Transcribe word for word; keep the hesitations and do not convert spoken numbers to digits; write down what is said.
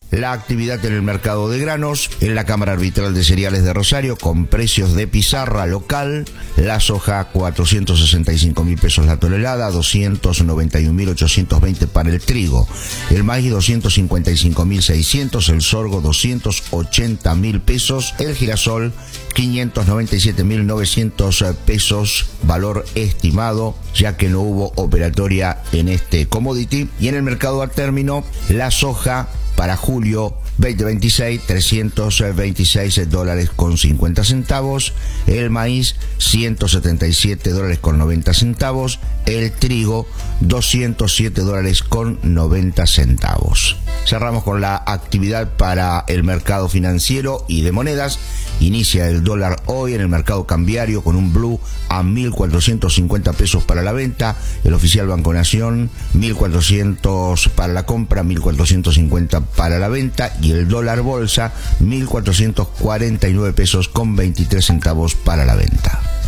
La actividad en el mercado de granos, en la Cámara Arbitral de Cereales de Rosario, con precios de pizarra local, la soja cuatrocientos sesenta y cinco mil pesos la tonelada, doscientos noventa y un mil ochocientos veinte para el trigo, el maíz doscientos cincuenta y cinco mil seiscientos, el sorgo doscientos ochenta mil pesos, el girasol quinientos noventa y siete mil novecientos pesos, valor estimado, ya que no hubo operatoria en este commodity. Y en el mercado a término, la soja para julio veinte veintiséis, trescientos veintiséis dólares con cincuenta centavos, el maíz ciento setenta y siete dólares con noventa centavos, el trigo doscientos siete dólares con noventa centavos. Cerramos con la actividad para el mercado financiero y de monedas. Inicia el dólar hoy en el mercado cambiario con un blue a mil cuatrocientos cincuenta pesos para la venta, el oficial Banco Nación mil cuatrocientos para la compra, mil cuatrocientos cincuenta para la venta, y el dólar bolsa mil cuatrocientos cuarenta y nueve pesos con veintitrés centavos para la venta.